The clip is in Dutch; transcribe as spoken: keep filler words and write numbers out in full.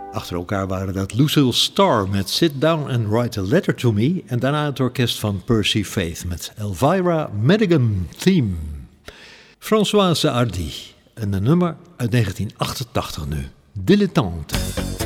Achter elkaar waren dat Lucille Starr met Sit Down and Write a Letter to Me en daarna het orkest van Percy Faith met Elvira Madigan Theme. Françoise Hardy, een nummer uit negentien achtentachtig nu, Dilettante.